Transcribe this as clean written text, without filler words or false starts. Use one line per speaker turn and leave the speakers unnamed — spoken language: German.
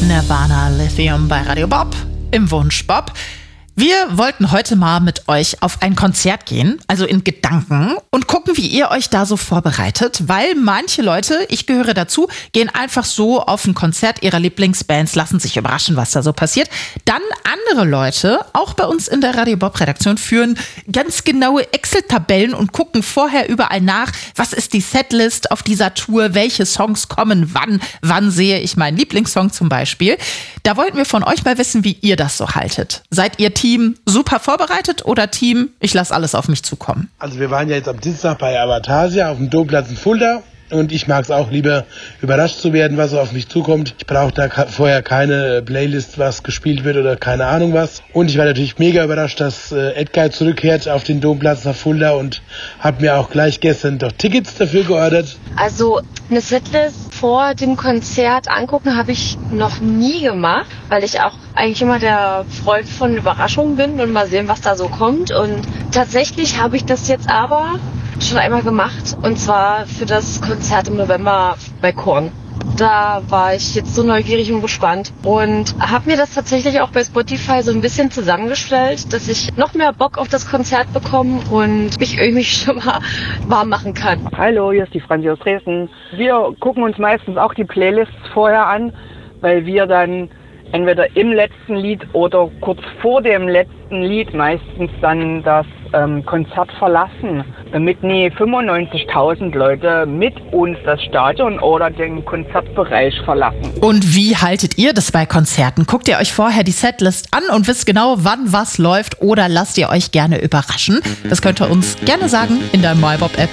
Nirvana Lithium bei Radio Bob im Wunsch Bob. Wir wollten heute mal mit euch auf ein Konzert gehen, also in Gedanken, und gucken, wie ihr euch da so vorbereitet, weil manche Leute, ich gehöre dazu, gehen einfach so auf ein Konzert ihrer Lieblingsbands, lassen sich überraschen, was da so passiert. Dann andere Leute, auch bei uns in der Radio Bob Redaktion, führen ganz genaue Excel-Tabellen und gucken vorher überall nach, was ist die Setlist auf dieser Tour, welche Songs kommen wann sehe ich meinen Lieblingssong zum Beispiel. Da wollten wir von euch mal wissen, wie ihr das so haltet. Seid ihr Team super vorbereitet oder Team, ich lasse alles auf mich zukommen?
Also wir waren ja jetzt am Dienstag bei Avatasia auf dem Domplatz in Fulda und ich mag es auch lieber, überrascht zu werden, was so auf mich zukommt. Ich brauche da vorher keine Playlist, was gespielt wird oder keine Ahnung was. Und ich war natürlich mega überrascht, dass Edguy zurückkehrt auf den Domplatz nach Fulda und habe mir auch gleich gestern doch Tickets dafür geordert.
Also eine Setlist vor dem Konzert angucken habe ich noch nie gemacht, weil ich auch eigentlich immer der Freund von Überraschungen bin und mal sehen, was da so kommt. Und tatsächlich habe ich das jetzt aber schon einmal gemacht, und zwar für das Konzert im November bei Korn. Da war ich jetzt so neugierig und gespannt und habe mir das tatsächlich auch bei Spotify so ein bisschen zusammengestellt, dass ich noch mehr Bock auf das Konzert bekomme und mich irgendwie schon mal warm machen kann.
Hallo, hier ist die Franzi aus Dresden. Wir gucken uns meistens auch die Playlists vorher an, weil wir dann entweder im letzten Lied oder kurz vor dem letzten Lied meistens dann das Konzert verlassen, damit nie 95.000 Leute mit uns das Stadion oder den Konzertbereich verlassen.
Und wie haltet ihr das bei Konzerten? Guckt ihr euch vorher die Setlist an und wisst genau, wann was läuft, oder lasst ihr euch gerne überraschen? Das könnt ihr uns gerne sagen in der MyBob-App